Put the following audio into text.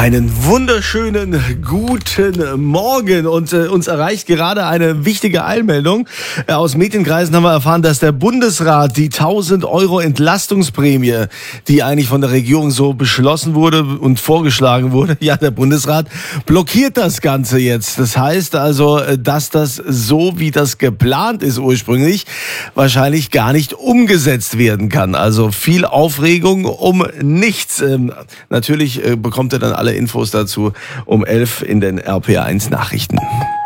Einen wunderschönen guten Morgen und uns erreicht gerade eine wichtige Eilmeldung. Aus Medienkreisen haben wir erfahren, dass der Bundesrat die 1.000 Euro Entlastungsprämie, die eigentlich von der Regierung so beschlossen wurde und vorgeschlagen wurde, ja, der Bundesrat blockiert das Ganze jetzt. Das heißt also, dass das so, wie das geplant ist ursprünglich, wahrscheinlich gar nicht umgesetzt werden kann. Also viel Aufregung um nichts. Natürlich bekommt er dann alle Infos dazu um 11 in den RPA1 Nachrichten.